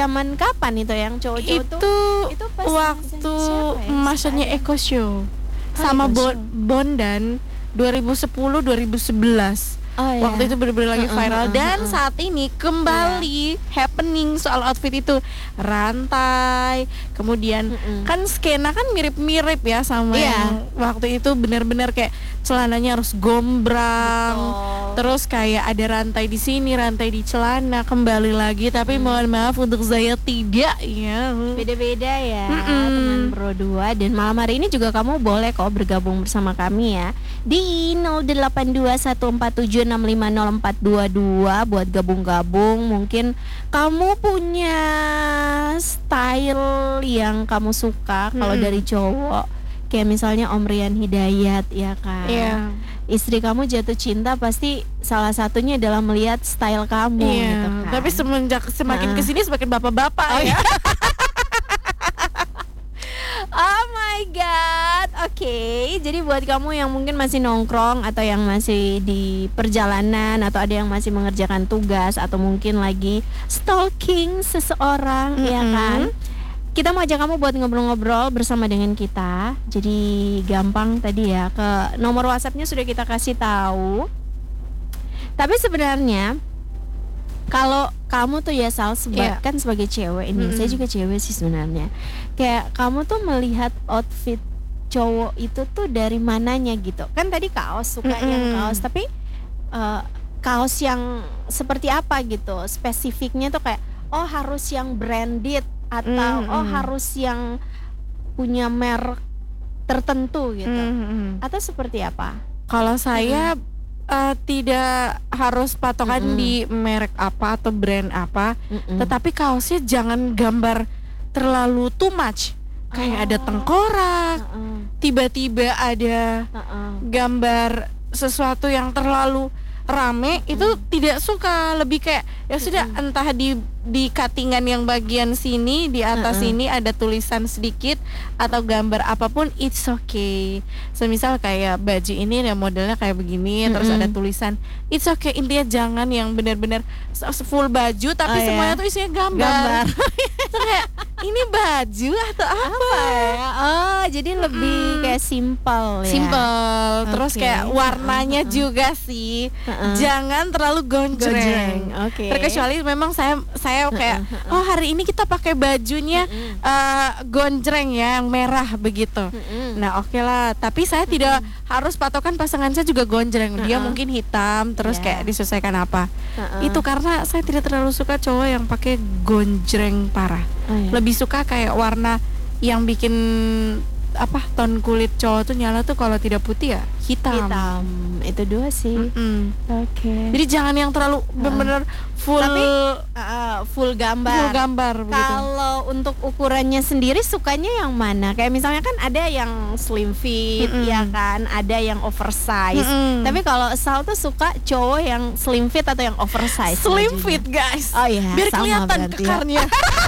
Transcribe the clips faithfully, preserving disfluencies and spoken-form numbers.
zaman kapan itu yang cowok-cowok itu tuh? Itu pas waktu ya? masanya Eko Show sama Eko Bo- Bondan dua ribu sepuluh dua ribu sebelas. Oh, iya. Waktu itu benar-benar lagi Uh-uh, viral uh-uh, dan uh-uh. saat ini kembali happening soal outfit itu, rantai, kemudian Mm-mm. kan skena kan mirip-mirip ya sama Iya. yang waktu itu benar-benar kayak celananya harus gombrang, Betul. terus kayak ada rantai di sini, rantai di celana, kembali lagi. Tapi mohon maaf untuk saya tidak ya. Beda-beda ya Mm-mm. teman Bro dua. Dan malam hari ini juga kamu boleh kok bergabung bersama kami ya di nol delapan dua satu empat tujuh enam lima nol empat dua dua buat gabung-gabung. Mungkin kamu punya style yang kamu suka kalau Mm-mm. dari cowok, kayak misalnya Om Rian Hidayat ya kan. Iya. Istri kamu jatuh cinta pasti salah satunya adalah melihat style kamu Iya, gitu kan. tapi semenjak semakin Nah. kesini semakin bapak-bapak Oh, ya. Oh my god. Oke, jadi buat kamu yang mungkin masih nongkrong atau yang masih di perjalanan atau ada yang masih mengerjakan tugas atau mungkin lagi stalking seseorang ya Mm-mm. kan. Kita mau ajak kamu buat ngobrol-ngobrol bersama dengan kita. Jadi gampang tadi ya, ke nomor WhatsApp-nya sudah kita kasih tahu. Tapi sebenarnya kalau kamu tuh ya Sal, seba- Iya. kan sebagai cewek ini, Mm-mm. saya juga cewek sih sebenarnya. Kayak kamu tuh melihat outfit cowok itu tuh dari mananya gitu. Kan tadi kaos, suka yang Mm-mm. kaos, tapi eh, kaos yang seperti apa gitu. Spesifiknya tuh kayak oh harus yang branded atau Mm-mm. oh harus yang punya merek tertentu gitu. Mm-mm. Atau seperti apa? Kalau saya eh, tidak harus patokan Mm-mm. di merek apa atau brand apa, Mm-mm. tetapi kaosnya jangan gambar terlalu too much. Kayak ada Oh. tengkorak, Heeh, tiba-tiba ada heeh. gambar sesuatu yang terlalu rame, itu tidak suka. Lebih kayak ya sudah, entah di di cuttingan yang bagian sini, di atas Mm-mm. sini ada tulisan sedikit atau gambar apapun, it's okay. Semisal kayak baju ini ya modelnya kayak begini, terus Mm-mm. ada tulisan it's okay. Intinya jangan yang benar-benar se- full baju tapi Oh, ya. semuanya tuh isinya gambar, Gambar. Terus kayak ini baju atau apa, Apa ya? Oh, jadi lebih kayak simpel ya. Simple, terus Oke. kayak warnanya Uh-uh. juga sih, Uh-uh. jangan terlalu gonjreng. Gonjreng, oke. Terkecuali memang saya saya kayak oh hari ini kita pakai bajunya eh, gonjreng ya, yang merah begitu. Mm-mm. Nah oke lah, tapi saya tidak harus patokan pasangan saya juga gonjreng. Dia Uh-uh. mungkin hitam, terus Yeah. kayak disesuaikan apa. Uh-uh. Itu karena saya tidak terlalu suka cowok yang pakai gonjreng parah. Oh, ya. Lebih suka kayak warna yang bikin apa ton kulit cowok tuh nyala tuh kalau tidak putih ya hitam. hitam. Itu dua sih. Mm-mm. Oke. Jadi jangan yang terlalu benar-benar full Tapi, Uh, full gambar. full gambar begitu. Kalau untuk ukurannya sendiri sukanya yang mana? Kayak misalnya kan ada yang slim fit, Mm-mm. ya kan, ada yang oversize. Mm-mm. Tapi kalau Sal tuh suka cowok yang slim fit atau yang oversize? Slim bajunya? fit guys. Oh iya, Biar sama kelihatan berarti ya. kekarnya.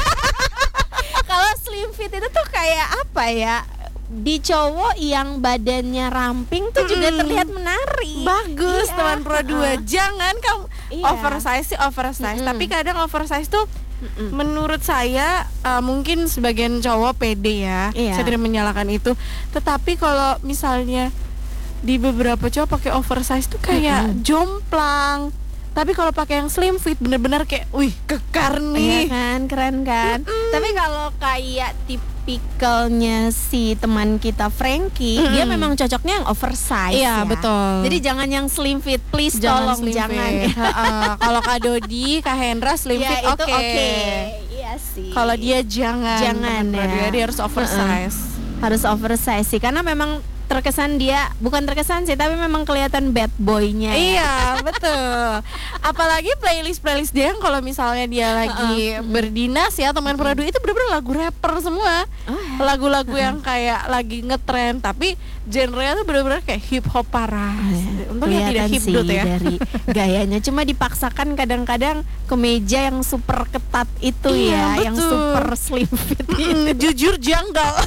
Kalau slim fit itu tuh kayak apa ya? Di cowok yang badannya ramping tuh juga Mm-mm. terlihat menarik. Bagus Iya, teman Pro dua. uh-uh. Jangan kamu Iya. oversize sih oversize, Mm-mm. tapi kadang oversize tuh Mm-mm. menurut saya uh, mungkin sebagian cowok pede ya. Iya. Saya tidak menyalahkan itu. Tetapi kalau misalnya di beberapa cowok pakai oversize tuh kayak Mm-mm. jomplang. Tapi kalau pakai yang slim fit bener-bener kayak, wih kekar Iya nih. kan, keren kan. Tapi kalau kayak tipikalnya si teman kita Frankie, Mm-mm. dia memang cocoknya yang oversize. Iya ya. betul. Jadi jangan yang slim fit, please tolong slim jangan. fit. Ha-ha. Kalau Kak Dodi, Kak Hendra slim Ya, fit itu oke. oke. Iya sih. Kalau dia jangan, Jangan, teman Pro ya. dua, dia harus oversize. harus oversize sih, karena memang terkesan dia bukan terkesan sih, tapi memang kelihatan bad boy-nya. ya. Iya betul. Apalagi playlist playlist dia yang kalau misalnya dia lagi berdinas ya teman Pro dua itu bener-bener lagu rapper semua. Oh, ya. Lagu-lagu yang kayak lagi ngetren tapi genrenya tuh bener-bener kayak hip hop parah. Untungnya Kelihatan tidak sih hipdot ya. dari gayanya. Cuma dipaksakan kadang-kadang kemeja yang super ketat itu Iya, ya, yang betul. super slim fit itu. Mm, jujur janggal.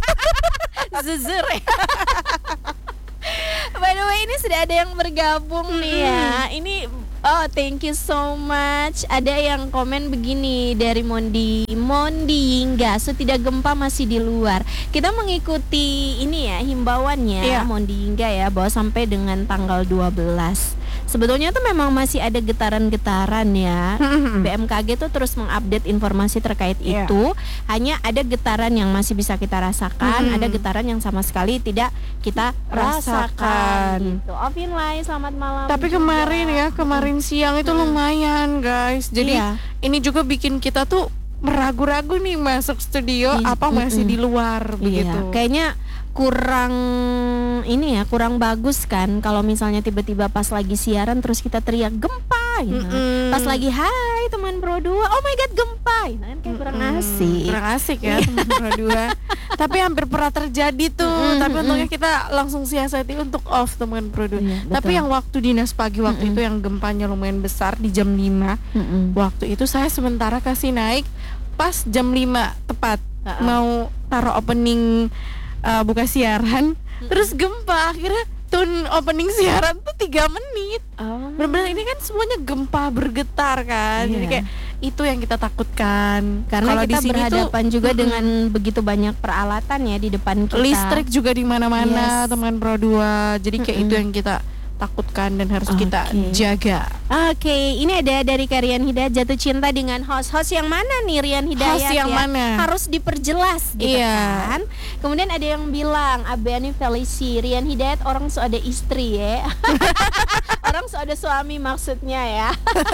Zuzur ya. By the way, ini sudah ada yang bergabung nih ya. Ini Oh, thank you so much. Ada yang komen begini dari Mondi. Mondi Yingga, so tidak gempa masih di luar. Kita mengikuti ini ya himbauannya Iya. Mondi Yingga ya, bahwa sampai dengan tanggal dua belas. Sebetulnya tuh memang masih ada getaran-getaran ya. B M K G tuh terus mengupdate informasi terkait Iya. itu. Hanya ada getaran yang masih bisa kita rasakan, Mm-mm. ada getaran yang sama sekali tidak kita rasakan. Rasakan. Gitu. Ovin Lai, selamat malam. Tapi juga. kemarin ya, kemarin siang itu lumayan guys. Jadi Iya. ini juga bikin kita tuh meragu-ragu nih masuk studio Ih, apa masih mm-mm. di luar begitu. Iya, kayaknya kurang ini ya, kurang bagus kan kalau misalnya tiba-tiba pas lagi siaran terus kita teriak gempa gitu. Mm-mm. Pas lagi hai teman Pro dua, oh my god gempa. Nah, kan kayak kurang Mm-mm. asik. Kurang asik ya teman Pro dua. Tapi hampir pernah terjadi tuh. Mm-mm, Tapi mm-mm. untungnya kita langsung siasati untuk off teman Pro dua. Iya, Tapi betul. yang waktu dinas pagi waktu Mm-mm. itu yang gempanya lumayan besar di jam lima. Mm-mm. Waktu itu saya sementara kasih naik pas jam lima tepat. Uh-uh. Mau taruh opening uh, buka siaran. Mm-mm. Terus gempa, akhirnya tune opening siaran tuh tiga menit. Oh. Benar-benar ini kan semuanya gempa bergetar kan. Iya. Jadi kayak itu yang kita takutkan. Karena Kalau kita di sini tuh berhadapan juga mm-mm, dengan begitu banyak peralatan ya di depan kita. listrik juga di mana-mana Yes. teman Pro dua. Jadi kayak Mm-mm. itu yang kita takutkan dan harus Oke. kita jaga. Oke, ini ada dari Rian Hidayat, jatuh cinta dengan host. Host yang mana nih Rian Hidayat? Host yang ya? mana? Harus diperjelas gitu Iya. kan. Kemudian ada yang bilang, Abeni Felici, Rian Hidayat orang so ada istri ya. Orang so ada suami maksudnya ya.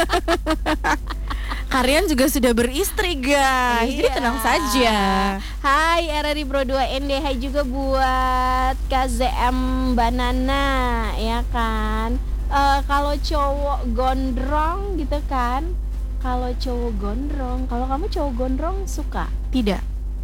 Kalian juga sudah beristri guys. Jadi Iya. tenang saja. Hai R R I Pro dua N D, hai juga buat K Z M Banana ya kan. Eh, kalau cowok gondrong gitu kan. Kalau cowok gondrong, kalau kamu cowok gondrong suka? Tidak.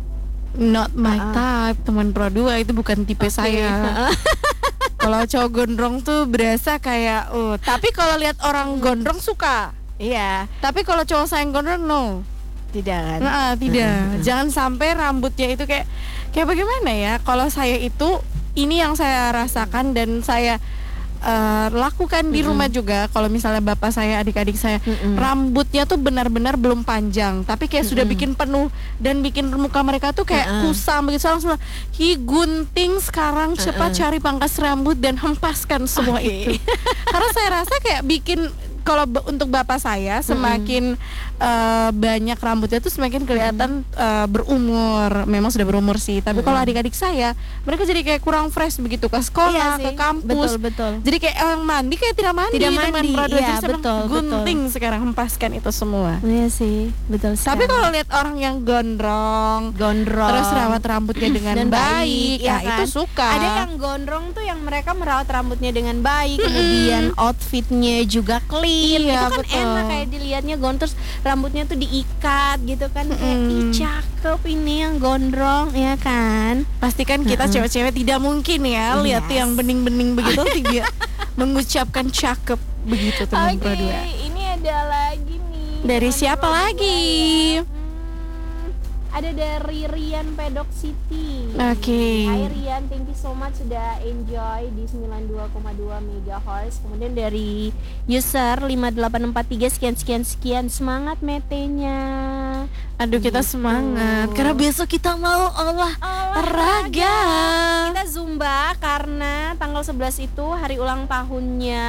Not my Uh-uh. type, teman Pro dua itu bukan tipe Oke. saya. Kalau cowok gondrong tuh berasa kayak oh, tapi kalau lihat orang gondrong suka. Iya, Tapi kalau cowok sayang gondrong no. tidak kan? Nah, tidak. Mm-mm. Jangan sampai rambutnya itu kayak kayak bagaimana ya? Kalau saya itu ini yang saya rasakan dan saya eh, lakukan di Mm-mm. rumah juga. Kalau misalnya bapak saya, adik-adik saya, Mm-mm. rambutnya tuh benar-benar belum panjang, tapi kayak sudah Mm-mm. bikin penuh dan bikin muka mereka tuh kayak Mm-mm. kusam begitu. Saya langsung bilang, "Hi gunting sekarang cepat Mm-mm. cari pangkas rambut dan hempaskan semua Oke. itu." Karena saya rasa kayak bikin kalau be- untuk bapak saya semakin eh, banyak rambutnya tuh semakin kelihatan eh, berumur. Memang sudah berumur sih. Tapi kalau Mm-mm. adik-adik saya, mereka jadi kayak kurang fresh begitu ke sekolah, Iya ke sih, kampus. betul betul. Jadi kayak orang mandi kayak tidak mandi, Tidak teman mandi, Pro dua. iya, Jadi saya bilang, betul, betul. gunting sekarang hempaskan itu semua. Iya sih, betul sekali. Tapi kalau lihat orang yang gondrong, gondrong terus rawat rambutnya dengan Dan baik, baik, ya ya kan? itu suka. Ada yang gondrong tuh yang mereka merawat rambutnya dengan baik, kemudian outfitnya juga clean. Iya, Itu kan betul. enak kayak dilihatnya gondrong, terus rambutnya tuh diikat gitu kan, kayak ih Mm-mm. cakep ini yang gondrong ya kan. Pastikan kita Mm-mm. cewek-cewek tidak mungkin ya lihat Yes. yang bening-bening begitu tidak mengucapkan cakep begitu teman Oke, Pro dua. ini ada lagi nih. Dari teman siapa Pro dua lagi? ya. Hmm, ada dari Rian Pedok City. Oke. Hai Rian, thank you so much sudah enjoy di sembilan puluh dua koma dua megahertz. Kemudian dari user lima delapan empat tiga sekian sekian sekian, semangat metenya. Aduh kita Gitu. semangat karena besok kita mau olah olahraga. Kita zumba karena tanggal sebelas itu hari ulang tahunnya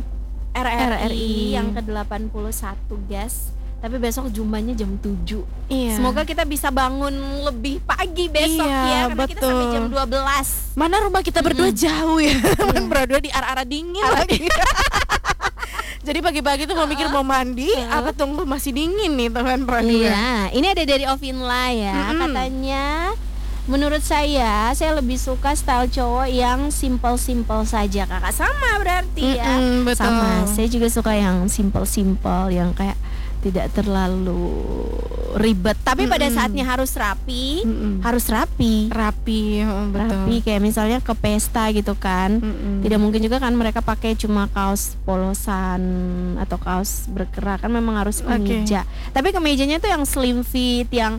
R R I, R R I yang ke delapan puluh satu guys. Tapi besok zumbanya jam tujuh. Iya. Semoga kita bisa bangun lebih pagi besok Iya, ya, karena kita sampai betul. jam dua belas. Mana rumah kita berdua jauh ya teman Pro dua di arah-arah dingin lagi. Jadi pagi-pagi tuh mau mikir mau mandi, apa tunggu masih dingin nih teman Pro dua. Iya, ini ada dari Ovinla ya. Mm-mm. Katanya menurut saya, saya lebih suka style cowok yang simple-simple saja. Kakak sama berarti ya. Mm-mm, betul. Sama, saya juga suka yang simple-simple, yang kayak tidak terlalu ribet. Tapi pada Mm-mm. saatnya harus rapi, Mm-mm. harus rapi. rapi, mm, betul. Rapi kayak misalnya ke pesta gitu kan. Mm-mm. Tidak mungkin juga kan mereka pakai cuma kaos polosan atau kaos berkerah, kan memang harus Oke. kemeja. Tapi kemejanya tuh yang slim fit, yang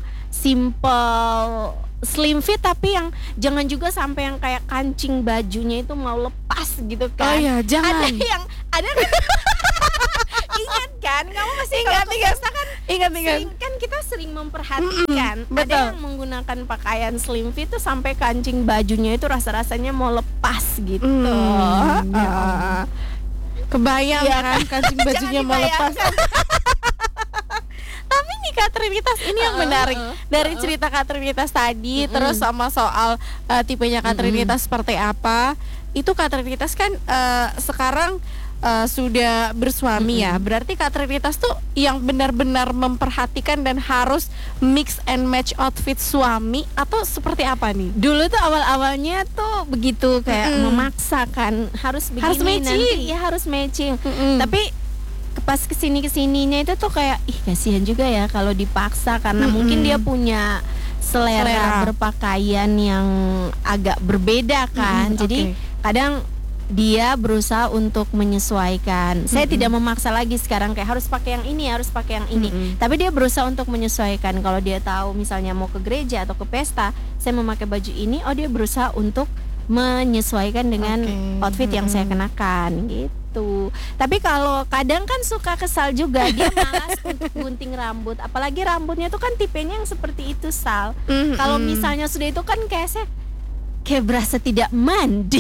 simple slim fit, tapi yang jangan juga sampai yang kayak kancing bajunya itu mau lepas gitu Oh kan. iya, jangan. Ada yang ada Ingat kan? Kamu masih Ingat, kalau ke ingat. pesta kan Ingat ingat. sering, kan kita sering memperhatikan. Mm-mm, betul. Ada yang menggunakan pakaian slim fit tuh sampai kancing bajunya itu rasa-rasanya mau lepas gitu. Hmm, ya Ah. Allah. Kebayang Iya kan kancing bajunya Jangan mau lepas. Tapi nih Kak Trinitas ini yang Uh-uh, menarik uh-uh, dari uh-uh. cerita Kak Trinitas tadi, Mm-mm. terus sama soal uh, tipenya Kak Mm-mm. Trinitas seperti apa. Itu Kak Trinitas kan uh, sekarang uh, sudah bersuami ya. Mm-mm. Berarti Kak Trinitas tuh yang benar-benar memperhatikan dan harus mix and match outfit suami atau seperti apa nih? Dulu tuh awal-awalnya tuh begitu kayak Mm-mm. memaksakan harus begini Harus matching. nanti ya harus matching. Mm-mm. Tapi pas kesini kesininya itu tuh kayak ih kasihan juga ya kalau dipaksa karena Mm-mm. mungkin dia punya selera, Selera. berpakaian yang agak berbeda kan. Mm-mm, Jadi oke. kadang dia berusaha untuk menyesuaikan. Saya Mm-mm. tidak memaksa lagi sekarang kayak harus pakai yang ini, harus pakai yang ini. Mm-mm. Tapi dia berusaha untuk menyesuaikan. Kalau dia tahu misalnya mau ke gereja atau ke pesta, saya memakai baju ini, oh dia berusaha untuk menyesuaikan dengan Oke. outfit yang saya Mm-mm. kenakan gitu. Tapi kalau kadang kan suka kesal juga dia malas untuk gunting rambut, apalagi rambutnya tuh kan tipenya yang seperti itu Sal. Mm-mm. Kalau misalnya sudah itu kan kayak saya kayak berasa tidak mandi.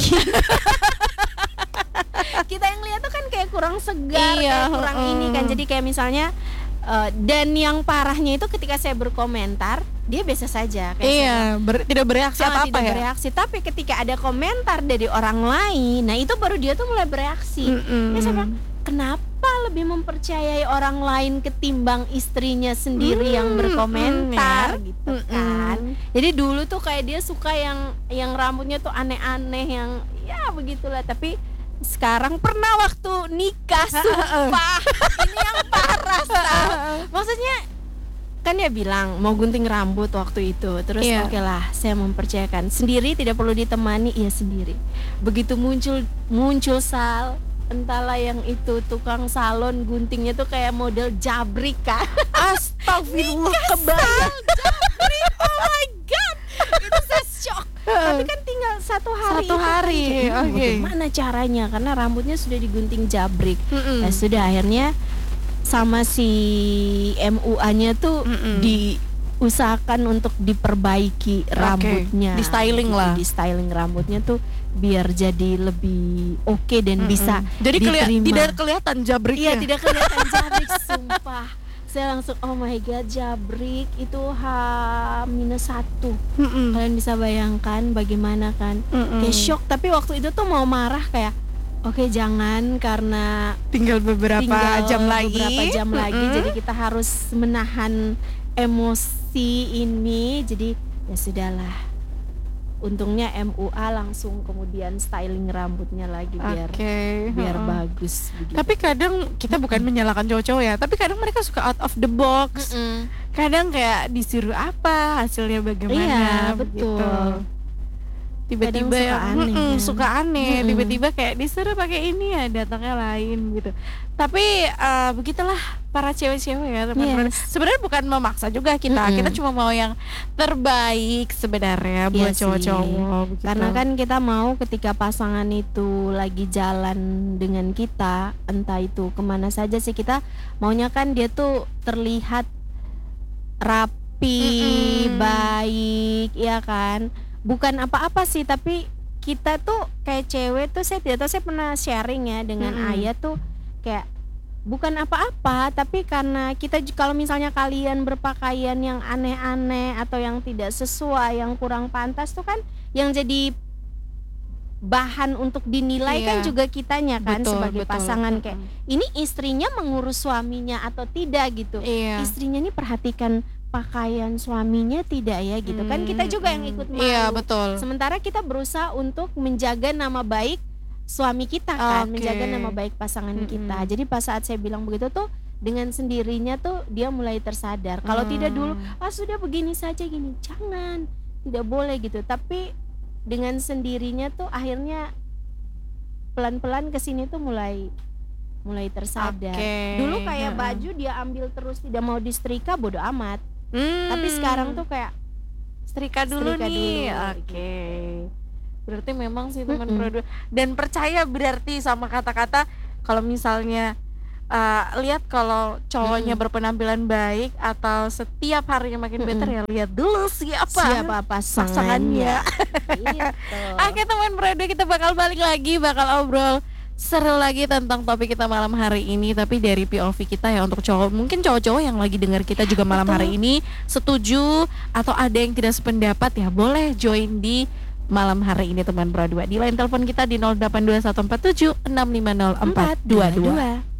Kita yang lihat tuh kan kayak kurang segar, Iya, kayak kurang heeh. ini kan. Jadi kayak misalnya eh, dan yang parahnya itu ketika saya berkomentar, dia biasa saja kayak saya Iya, ber- tidak bereaksi Ah, apa-apa tidak ya. bereaksi. Tapi ketika ada komentar dari orang lain, nah itu baru dia tuh mulai bereaksi. Mm-mm. Ya, saya bilang, kenapa lebih mempercayai orang lain ketimbang istrinya sendiri yang Mm, berkomentar mm, ya. gitu Mm-mm. kan. Jadi dulu tuh kayak dia suka yang yang rambutnya tuh aneh-aneh yang ya begitulah. Tapi sekarang pernah waktu nikah sumpah ini yang parah Sal. Maksudnya kan dia bilang mau gunting rambut waktu itu, terus Iya. oke lah saya mempercayakan sendiri, tidak perlu ditemani, iya sendiri. Begitu muncul muncul Sal, entahlah yang itu tukang salon guntingnya tuh kayak model jabrik kan. Astagfirullah, Kebayang jabrik, oh my god, itu saya shock. Tapi kan tinggal satu hari. Satu itu kan. hari, Jadi, oke. bagaimana caranya? Karena rambutnya sudah digunting jabrik. Mm-mm. Nah, sudah akhirnya sama si M U A-nya tuh Mm-mm. diusahakan untuk diperbaiki rambutnya, di styling Gitu, lah. di styling rambutnya tuh biar jadi lebih oke dan Mm-mm. bisa Jadi kelia- diterima. tidak kelihatan jabriknya. Iya, tidak kelihatan jabrik, sumpah. Saya langsung oh my god, jabrik itu H minus satu. Mm-mm. Kalian bisa bayangkan bagaimana kan? Mm-mm. Kayak shock, tapi waktu itu tuh mau marah kayak oke jangan karena Tinggal beberapa tinggal jam lagi. beberapa jam lagi, Mm-mm. jadi kita harus menahan emosi ini. Jadi ya sudahlah, untungnya M U A langsung kemudian styling rambutnya lagi biar Oke. biar heeh. bagus begitu. Tapi kadang kita bukan menyalahkan cowok-cowok ya, tapi kadang mereka suka out of the box. Mm-mm. Kadang kayak disuruh apa, hasilnya bagaimana. Iya, begitu. betul. Tiba-tiba Kadang suka yang, aneh, mm-mm, ya. suka aneh, Mm-mm. tiba-tiba kayak disuruh pakai ini ya datangnya lain gitu. Tapi eh, begitulah para cewek-cewek ya teman-teman. Yes. Sebenarnya bukan memaksa juga kita, Mm-mm. kita cuma mau yang terbaik sebenarnya buat Iya sih. cowok-cowok. Begitu. Karena kan kita mau ketika pasangan itu lagi jalan dengan kita, entah itu kemana saja sih, kita maunya kan dia tuh terlihat rapi, Mm-mm. baik, ya kan. Bukan apa-apa sih, tapi kita tuh kayak cewek tuh, saya tidak tahu, saya pernah sharing ya dengan Mm-mm. Ayah tuh kayak bukan apa-apa, tapi karena kita j- kalau misalnya kalian berpakaian yang aneh-aneh atau yang tidak sesuai, yang kurang pantas tuh kan yang jadi bahan untuk dinilai Iya. kan juga kitanya kan Betul, sebagai betul. pasangan. Kayak Mm-mm. ini istrinya mengurus suaminya atau tidak gitu. Iya. Istrinya ini perhatikan pakaian suaminya tidak ya gitu kan, kita juga yang ikut malu. Iya, betul. Sementara kita berusaha untuk menjaga nama baik suami kita kan, Oke. menjaga nama baik pasangan Mm-mm. kita. Jadi pas saat saya bilang begitu tuh dengan sendirinya tuh dia mulai tersadar. Kalau Hmm. tidak dulu, ah sudah begini saja gini, jangan, tidak boleh gitu. Tapi dengan sendirinya tuh akhirnya pelan-pelan kesini tuh mulai mulai tersadar. Oke. Dulu kayak Heeh. baju dia ambil terus tidak mau disetrika, bodo amat. Hmm. Tapi sekarang tuh kayak setrika dulu setrika nih. dulu, Oke. Berarti memang sih teman Mm-mm. produk dan percaya berarti sama kata-kata kalau misalnya uh, lihat kalau cowoknya Mm-mm. berpenampilan baik atau setiap harinya makin Mm-mm. better, ya lihat dulu siapa Siapa pasangannya. pasangannya. Gitu. Oke teman Brodo, kita bakal balik lagi, bakal obrol seru lagi tentang topik kita malam hari ini, tapi dari P O V kita ya untuk cowok. Mungkin cowok-cowok yang lagi dengar kita juga malam Betul. hari ini setuju atau ada yang tidak sependapat, ya boleh join di malam hari ini teman Brodo. Di line telepon kita di nol delapan dua satu empat tujuh enam lima nol empat dua dua.